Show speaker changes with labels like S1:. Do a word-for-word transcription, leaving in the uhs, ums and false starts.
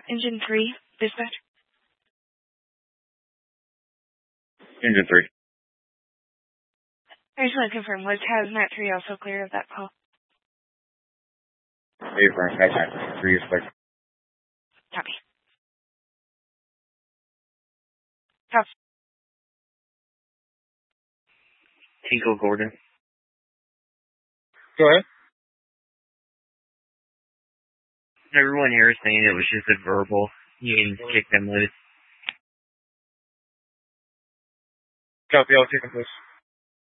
S1: Engine three, dispatch.
S2: Engine three.
S1: I just want to confirm, was Hazmat three also clear of that call?
S2: Affirm, Hazmat three is clear.
S1: Copy. Copy.
S3: Tinkle Gordon.
S2: Go ahead.
S3: Everyone here is saying it was just a verbal. You can kick them loose.
S2: Copy, I'll take them loose.